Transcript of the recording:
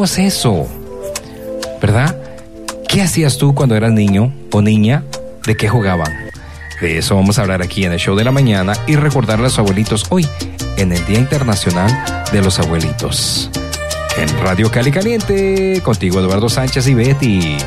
¿Cómo es eso? ¿Verdad? ¿Qué hacías tú cuando eras niño o niña? ¿De qué jugaban? De eso vamos a hablar aquí en el show de la mañana y recordar a los abuelitos hoy, en el Día Internacional de los Abuelitos. En Radio Cali Caliente, contigo Eduardo Sánchez y Betty.